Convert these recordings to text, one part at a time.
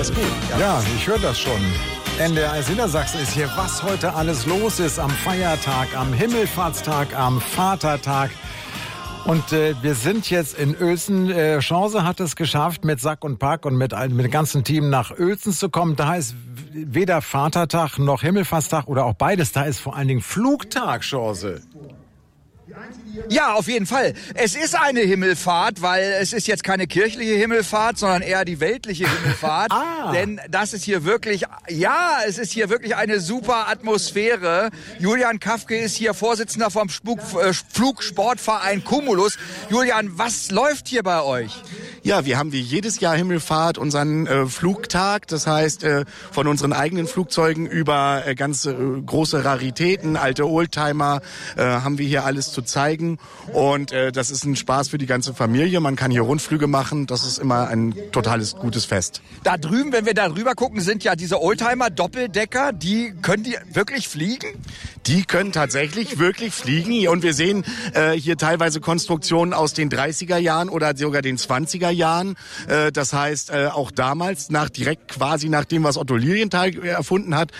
das gut. Ja, ich höre das schon. NDR Niedersachsen ist hier, was heute alles los ist am Feiertag, am Himmelfahrtstag, am Vatertag. Und wir sind jetzt in Uelzen. Chance hat es geschafft, mit Sack und Pack und mit dem ganzen Team nach Uelzen zu kommen. Da ist weder Vatertag noch Himmelfahrtstag oder auch beides. Da ist vor allen Dingen Flugtag, Chance. Ja, auf jeden Fall. Es ist eine Himmelfahrt, weil es ist jetzt keine kirchliche Himmelfahrt, sondern eher die weltliche Himmelfahrt. Denn das ist hier wirklich, es ist hier wirklich eine super Atmosphäre. Julian Kafke ist hier Vorsitzender vom Flugsportverein Cumulus. Julian, was läuft hier bei euch? Ja, wir haben wie jedes Jahr Himmelfahrt unseren Flugtag. Das heißt, von unseren eigenen Flugzeugen über ganz große Raritäten, alte Oldtimer, haben wir hier alles zu zeigen. Und das ist ein Spaß für die ganze Familie. Man kann hier Rundflüge machen. Das ist immer ein totales, gutes Fest. Da drüben, wenn wir da drüber gucken, sind ja diese Oldtimer, Doppeldecker. Können die wirklich fliegen? Die können tatsächlich wirklich fliegen. Und wir sehen hier teilweise Konstruktionen aus den 30er Jahren oder sogar den 20er Jahren. Das heißt, auch damals, direkt quasi nach dem, was Otto Lilienthal erfunden hat,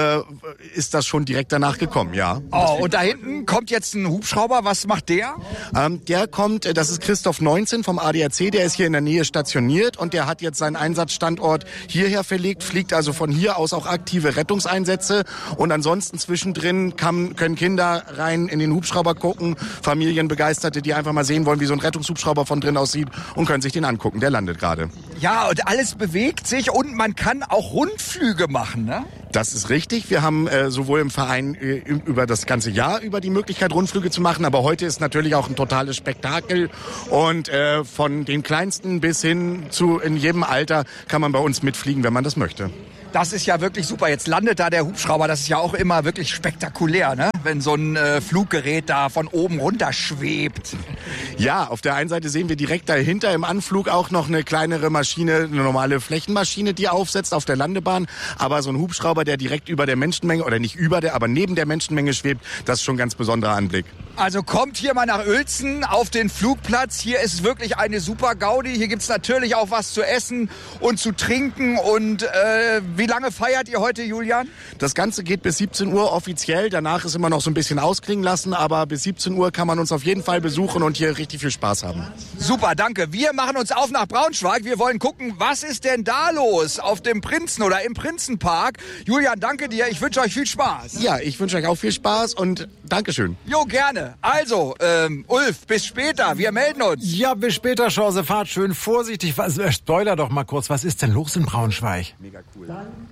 ist das schon direkt danach gekommen, ja. Oh, und da hinten kommt jetzt ein Hubschrauber. Was macht der? Der kommt, das ist Christoph 19 vom ADAC, der ist hier in der Nähe stationiert und der hat jetzt seinen Einsatzstandort hierher verlegt, fliegt also von hier aus auch aktive Rettungseinsätze und ansonsten zwischendrin können Kinder rein in den Hubschrauber gucken, Familienbegeisterte, die einfach mal sehen wollen, wie so ein Rettungshubschrauber von drin aussieht und können sich den angucken, der landet gerade. Ja, und alles bewegt sich und man kann auch Rundflüge machen, ne? Das ist richtig. Wir haben sowohl im Verein über das ganze Jahr über die Möglichkeit, Rundflüge zu machen, aber heute ist natürlich auch ein totales Spektakel und von den Kleinsten bis hin zu in jedem Alter kann man bei uns mitfliegen, wenn man das möchte. Das ist ja wirklich super. Jetzt landet da der Hubschrauber. Das ist ja auch immer wirklich spektakulär, ne? Wenn so ein Fluggerät da von oben runter schwebt. Ja, auf der einen Seite sehen wir direkt dahinter im Anflug auch noch eine kleinere Maschine, eine normale Flächenmaschine, die aufsetzt auf der Landebahn. Aber so ein Hubschrauber, der direkt über der Menschenmenge, oder nicht über der, aber neben der Menschenmenge schwebt, das ist schon ein ganz besonderer Anblick. Also kommt hier mal nach Uelzen auf den Flugplatz. Hier ist wirklich eine super Gaudi. Hier gibt's natürlich auch was zu essen und zu trinken. Und wie lange feiert ihr heute, Julian? Das Ganze geht bis 17 Uhr offiziell. Danach ist immer noch so ein bisschen ausklingen lassen. Aber bis 17 Uhr kann man uns auf jeden Fall besuchen und hier richtig viel Spaß haben. Super, danke. Wir machen uns auf nach Braunschweig. Wir wollen gucken, was ist denn da los auf dem Prinzen oder im Prinzenpark. Julian, danke dir. Ich wünsche euch viel Spaß. Ja, ich wünsche euch auch viel Spaß und Dankeschön. Jo, gerne. Also, Ulf, bis später. Wir melden uns. Ja, bis später, Chance. Fahrt schön vorsichtig. Spoiler doch mal kurz. Was ist denn los in Braunschweig? Mega cool.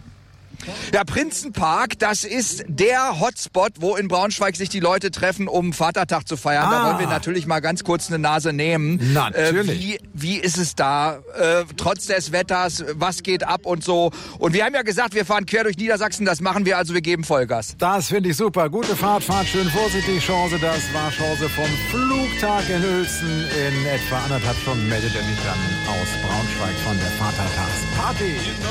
Der Prinzenpark, das ist der Hotspot, wo in Braunschweig sich die Leute treffen, um Vatertag zu feiern. Da wollen wir natürlich mal ganz kurz eine Nase nehmen. Natürlich. Wie ist es da, trotz des Wetters, was geht ab und so. Und wir haben ja gesagt, wir fahren quer durch Niedersachsen, das machen wir, also wir geben Vollgas. Das finde ich super. Gute Fahrt, fahrt schön vorsichtig, Chance. Das war Chance vom Flugtag in Uelzen. In etwa 1,5 Stunden meldet er mich dann aus Braunschweig von der Vatertagsparty.